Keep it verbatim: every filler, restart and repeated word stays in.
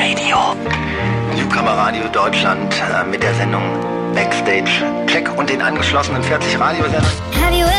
Radio. Newcomer Radio Deutschland äh, mit der Sendung Backstage Check und den angeschlossenen vierzig Radiosendern.